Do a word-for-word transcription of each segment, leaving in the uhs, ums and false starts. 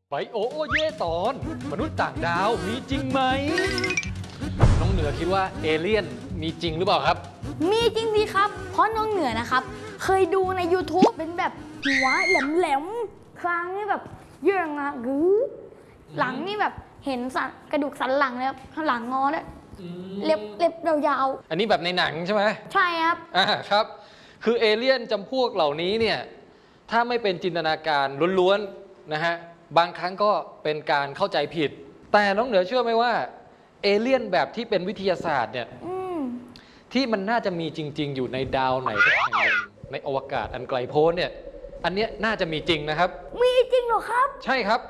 ไบโอโอเย่ตอนมนุษย์ต่างดาวมีจริงไหมน้องเหนือคิดว่าเอเลี่ยนมีจริงหรือเปล่าครับมีจริงสิครับเพราะน้องเหนือนะครับเคยดูใน ยูทูบ เป็นแบบหัวแหลมๆคางนี่แบบเยื่องอะกือหลังนี่แบบเห็นสันกระดูกสันหลังเลยครับข้างหลังงอเลยเล็บเล็บยาวๆอันนี้แบบในหนังใช่ไหมใช่ครับอ่าครับคือเอเลี่ยนจำพวกเหล่านี้เนี่ยถ้าไม่เป็นจินตนาการล้วนๆนะฮะบางครั้งก็เป็นการเข้าใจผิดแต่น้องเหนือเชื่อไหมว่าเอเลี่ยนแบบที่เป็นวิทยาศาสตร์เนี่ยที่มันน่าจะมีจริงๆอยู่ในดาวไหนสักแห่งหนึ่งในอวกาศอันไกลโพ้นเนี่ยอันเนี้ยน่าจะมีจริงนะครับมีจริงเหรอครับใช่ครับ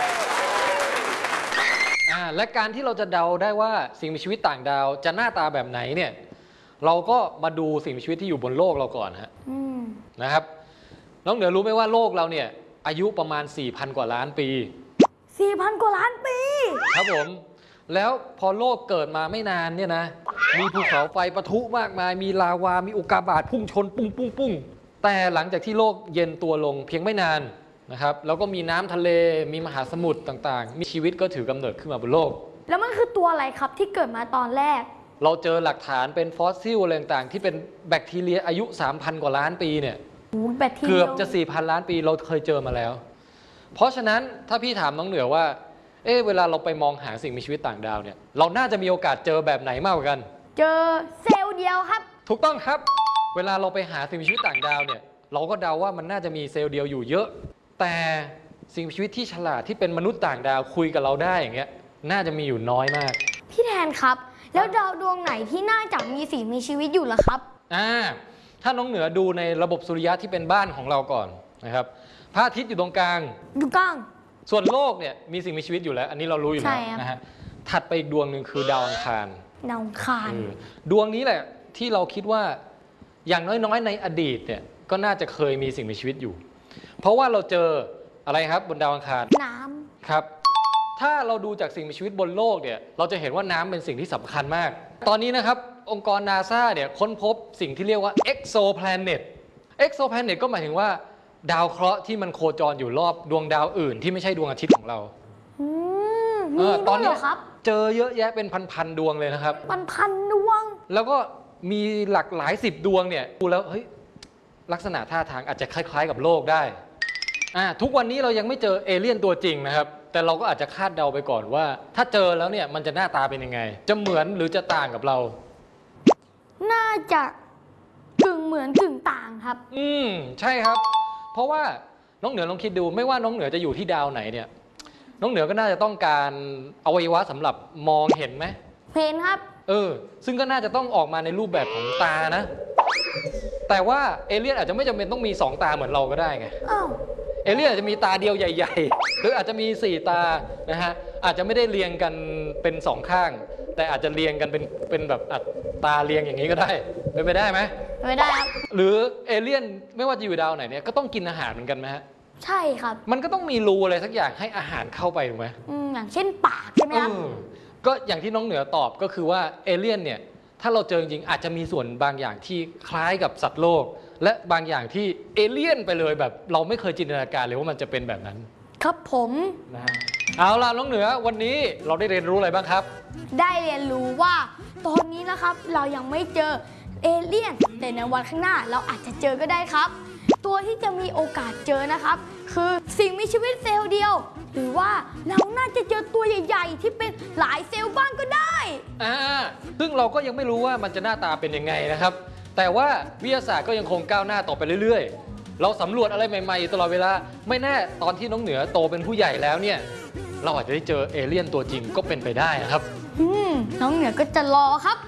อ่าและการที่เราจะเดาได้ว่าสิ่งมีชีวิตต่างดาวจะหน้าตาแบบไหนเนี่ยเราก็มาดูสิ่งมีชีวิตที่อยู่บนโลกเราก่อนฮะนะครับน้องเหนือรู้ไหมว่าโลกเราเนี่ยอายุประมาณ สี่พัน กว่าล้านปีสี่พัน กว่าล้านปีครับผมแล้วพอโลกเกิดมาไม่นานเนี่ยนะมีภูเขาไฟปะทุมากมายมีลาวามีอุกกาบาตพุ่งชนปุ้งปุ้งปุ้งแต่หลังจากที่โลกเย็นตัวลงเพียงไม่นานนะครับแล้วก็มีน้ำทะเลมีมหาสมุทรต่างๆมีชีวิตก็ถือกำเนิดขึ้นมาบนโลกแล้วมันคือตัวอะไรครับที่เกิดมาตอนแรกเราเจอหลักฐานเป็นฟอสซิลอะไรต่างๆที่เป็นแบคทีเรียอายุ สามพัน กว่าล้านปีเนี่ยเกือบจะ สี่พัน ล้านปีเราเคยเจอมาแล้วเพราะฉะนั้นถ้าพี่ถามน้องเหนือว่าเอ๊ะเวลาเราไปมองหาสิ่งมีชีวิตต่างดาวเนี่ยเราน่าจะมีโอกาสเจอแบบไหนมากกว่ากันเจอเซลล์เดียวครับถูกต้องครับเวลาเราไปหาสิ่งมีชีวิตต่างดาวเนี่ยเราก็เดาว่ามันน่าจะมีเซลล์เดียวอยู่เยอะแต่สิ่งมีชีวิตที่ฉลาดที่เป็นมนุษย์ต่างดาวคุยกับเราได้อย่างเงี้ยน่าจะมีอยู่น้อยมากพี่แทนครับแล้วดาวดวงไหนที่น่าจะมีสิ่งมีชีวิตอยู่ล่ะครับอ่าถ้าน้องเหนือดูในระบบสุริยะที่เป็นบ้านของเราก่อนนะครับพระอาทิตย์อยู่ตรงกลางอยู่กลางส่วนโลกเนี่ยมีสิ่งมีชีวิตอยู่แล้วอันนี้เรารู้อยู่แล้วนะฮะถัดไปอีกดวงหนึ่งคือดาวอังคารดาวอังคารดวงนี้แหละที่เราคิดว่าอย่างน้อยๆในอดีตเนี่ยก็น่าจะเคยมีสิ่งมีชีวิตอยู่เพราะว่าเราเจออะไรครับบนดาวอังคารน้ำครับถ้าเราดูจากสิ่งมีชีวิตบนโลกเนี่ยเราจะเห็นว่าน้ำเป็นสิ่งที่สำคัญมากตอนนี้นะครับองค์กร นาซา เนี่ยค้นพบสิ่งที่เรียกว่า exoplanet exoplanet ก็หมายถึงว่าดาวเคราะห์ที่มันโคจรอยู่รอบดวงดาวอื่นที่ไม่ใช่ดวงอาทิตย์ของเราเออตอนนี้เจอเยอะแยะเป็นพันๆดวงเลยนะครับพันๆดวงแล้วก็มีหลักหลายสิบดวงเนี่ยดูแล้วเฮ้ยลักษณะท่าทางอาจจะคล้ายๆกับโลกได้อ่าทุกวันนี้เรายังไม่เจอเอเลี่ยนตัวจริงนะครับแต่เราก็อาจจะคาดเดาไปก่อนว่าถ้าเจอแล้วเนี่ยมันจะหน้าตาเป็นยังไงจะเหมือนหรือจะต่างกับเราน่าจะกึ่งเหมือนกึ่งต่างครับอืมใช่ครับเพราะว่าน้องเหนือลองคิดดูไม่ว่าน้องเหนือจะอยู่ที่ดาวไหนเนี่ยน้องเหนือก็น่าจะต้องการอวัยวะสำหรับมองเห็นไหมเห็นครับเออซึ่งก็น่าจะต้องออกมาในรูปแบบของตานะแต่ว่าเอเลี่ยนอาจจะไม่จำเป็นต้องมีสองตาเหมือนเราก็ได้ไงอ้าวเอเลี่ยนอาจจะมีตาเดียวใหญ่ๆหรืออาจจะมีสี่ตานะฮะอาจจะไม่ได้เรียงกันเป็นสองข้างแต่อาจจะเรียงกันเป็นเป็นแบบตาเรียงอย่างนี้ก็ได้เป็นไปได้ไหมไม่ได้ครับหรือเอเลี่ยนไม่ว่าจะอยู่ดาวไหนเนี่ยก็ต้องกินอาหารเหมือนกันไหมฮะใช่ครับมันก็ต้องมีรูอะไรสักอย่างให้อาหารเข้าไปถูกไหมอืมอย่างเช่นปากใช่ไหมครับก็อย่างที่น้องเหนือตอบก็คือว่าเอเลี่ยนเนี่ยถ้าเราเจอจริงๆอาจจะมีส่วนบางอย่างที่คล้ายกับสัตว์โลกและบางอย่างที่เอเลี่ยนไปเลยแบบเราไม่เคยจินตนาการเลยว่ามันจะเป็นแบบนั้นครับผมนะฮะเอาล่ะน้องเหนือวันนี้เราได้เรียนรู้อะไรบ้างครับได้เรียนรู้ว่าตอนนี้นะครับเรายังไม่เจอเอเลี่ยนแต่ในวันข้างหน้าเราอาจจะเจอก็ได้ครับตัวที่จะมีโอกาสเจอนะครับคือสิ่งมีชีวิตเซลล์เดียวหรือว่าเราน่าจะเจอตัวใหญ่ๆที่เป็นหลายเซลล์บ้างก็ได้อ่าซึ่งเราก็ยังไม่รู้ว่ามันจะหน้าตาเป็นยังไงนะครับแต่ว่าวิทยาศาสตร์ก็ยังคงก้าวหน้าต่อไปเรื่อยๆเราสำรวจอะไรใหม่ๆตลอดเวลาไม่แน่ตอนที่น้องเหนือโตเป็นผู้ใหญ่แล้วเนี่ยเราอาจจะได้เจอเอเลี่ยนตัวจริงก็เป็นไปได้นะครับอืมน้องเหนือก็จะรอครับ